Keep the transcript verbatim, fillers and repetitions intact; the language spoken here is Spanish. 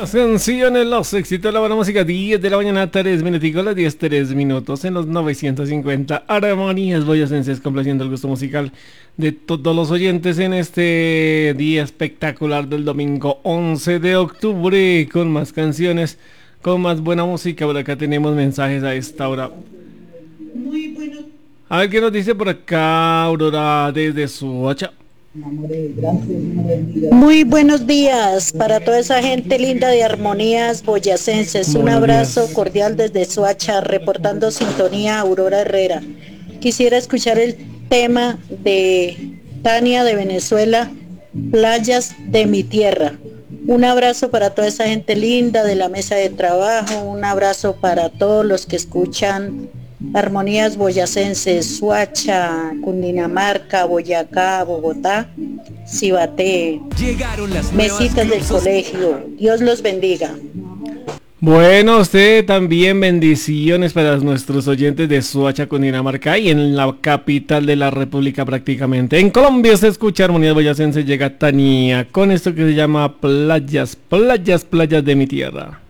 Las canciones, los éxitos de la buena música, diez de la mañana, tres minuticos, las diez, tres minutos en los novecientos cincuenta armonías boyacenses, complaciendo el gusto musical de todos los oyentes en este día espectacular del domingo once de octubre, con más canciones, con más buena música. Por acá tenemos mensajes a esta hora. Muy bueno. A ver qué nos dice por acá Aurora desde Suacha. Muy buenos días para toda esa gente linda de Armonías Boyacenses. Un Buenos abrazo días. cordial desde Soacha, reportando sintonía Aurora Herrera. Quisiera escuchar el tema de Tania de Venezuela, Playas de mi tierra. Un abrazo para toda esa gente linda de la mesa de trabajo. Un abrazo para todos los que escuchan Armonías Boyacenses, Suacha, Cundinamarca, Boyacá, Bogotá, Cibaté, Llegaron las nuevas mesitas del cruzos. colegio. Dios los bendiga. Bueno, usted también bendiciones para nuestros oyentes de Suacha, Cundinamarca y en la capital de la República prácticamente. En Colombia se escucha Armonías Boyacenses, llega Tania con esto que se llama Playas, Playas, Playas de mi tierra.